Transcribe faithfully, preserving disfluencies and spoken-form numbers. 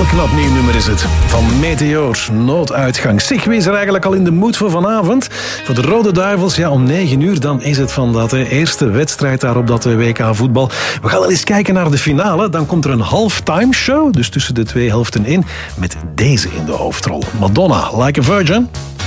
knap nieuw nummer is het. Van Meteor, Nooduitgang. Zeg, wie is er eigenlijk al in de mood voor vanavond? Voor de Rode Duivels, ja, om negen uur, dan is het van dat hè, eerste wedstrijd daar op dat W K voetbal. We gaan wel eens kijken naar de finale. Dan komt er een halftime show, dus tussen de twee helften in, met deze in de hoofdrol. Madonna, Like a Virgin.